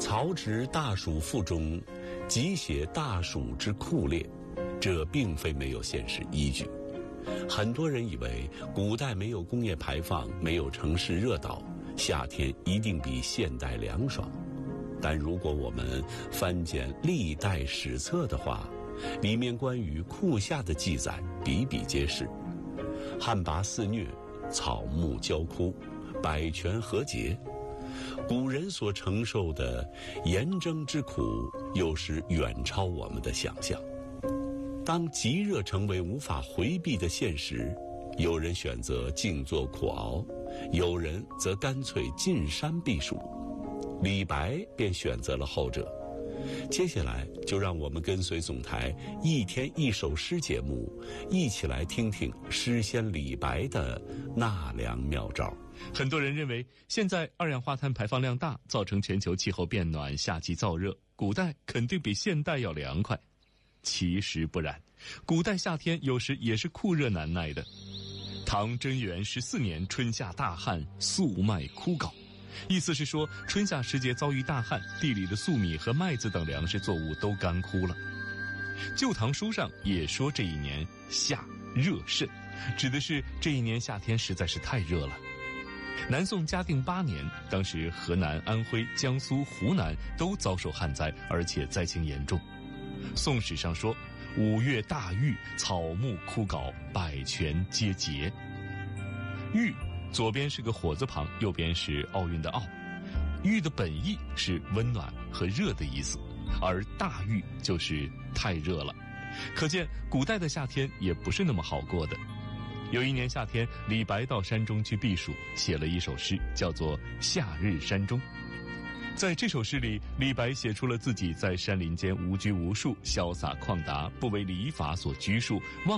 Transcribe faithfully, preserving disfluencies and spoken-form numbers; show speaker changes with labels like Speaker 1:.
Speaker 1: 曹植《大暑赋》中即写大暑之酷烈，这并非没有现实依据。很多人以为古代没有工业排放，没有城市热岛，夏天一定比现代凉爽。但如果我们翻检历代史册的话，里面关于酷夏的记载比比皆是。旱魃肆虐，草木焦枯，百泉河竭，古人所承受的炎蒸之苦，有时远超我们的想象。当极热成为无法回避的现实，有人选择静坐苦熬，有人则干脆进山避暑。李白便选择了后者。接下来就让我们跟随总台一天一首诗节目，一起来听听诗仙李白的纳凉妙招。
Speaker 2: 很多人认为现在二氧化碳排放量大，造成全球气候变暖，夏季燥热，古代肯定比现代要凉快。其实不然，古代夏天有时也是酷热难耐的。唐贞元十四年春夏大旱，粟麦枯槁，意思是说春夏时节遭遇大旱，地里的粟米和麦子等粮食作物都干枯了。旧唐书上也说这一年夏热甚，指的是这一年夏天实在是太热了。南宋嘉定八年，当时河南、安徽、江苏、湖南都遭受旱灾，而且灾情严重。宋史上说，五月大雨，草木枯槁，百泉皆竭。雨左边是个火字旁，右边是奥运的奥。雨的本意是温暖和热的意思，而大雨就是太热了。可见古代的夏天也不是那么好过的。有一年夏天，李白到山中去避暑，写了一首诗，叫做《夏日山中》。在这首诗里，李白写出了自己在山林间无拘无束、潇洒旷达，不为礼法所拘束，